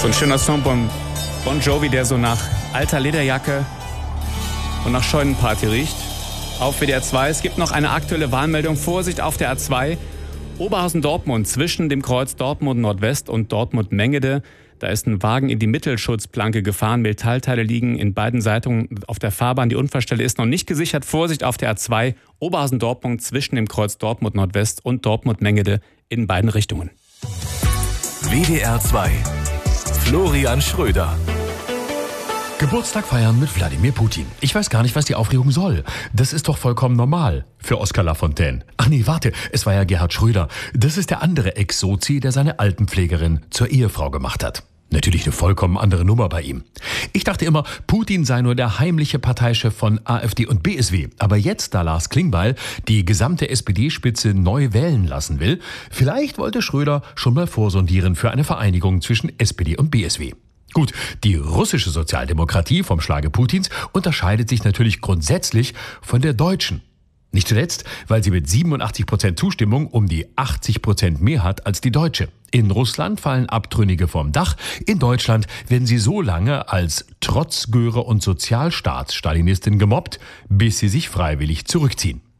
So ein schöner Song von Bon Jovi, der so nach alter Lederjacke und nach Scheunenparty riecht. Auf WDR 2. Es gibt noch eine aktuelle Warnmeldung. Vorsicht auf der A2. Oberhausen-Dortmund zwischen dem Kreuz Dortmund Nordwest und Dortmund-Mengede. Da ist ein Wagen in die Mittelschutzplanke gefahren. Metallteile liegen in beiden Seiten auf der Fahrbahn. Die Unfallstelle ist noch nicht gesichert. Vorsicht auf der A2. Oberhausen-Dortmund zwischen dem Kreuz Dortmund Nordwest und Dortmund-Mengede in beiden Richtungen. WDR 2. Florian Schröder. Geburtstag feiern mit Wladimir Putin. Ich weiß gar nicht, was die Aufregung soll. Das ist doch vollkommen normal für Oskar Lafontaine. Ach nee, warte, es war ja Gerhard Schröder. Das ist der andere Ex-Sozi, der seine Altenpflegerin zur Ehefrau gemacht hat. Natürlich eine vollkommen andere Nummer bei ihm. Ich dachte immer, Putin sei nur der heimliche Parteichef von AfD und BSW. Aber jetzt, da Lars Klingbeil die gesamte SPD-Spitze neu wählen lassen will, vielleicht wollte Schröder schon mal vorsondieren für eine Vereinigung zwischen SPD und BSW. Gut, die russische Sozialdemokratie vom Schlage Putins unterscheidet sich natürlich grundsätzlich von der deutschen. Nicht zuletzt, weil sie mit 87% Zustimmung um die 80% mehr hat als die deutsche. In Russland fallen Abtrünnige vom Dach. In Deutschland werden sie so lange als Trotzgöre und Sozialstaatsstalinistin gemobbt, bis sie sich freiwillig zurückziehen.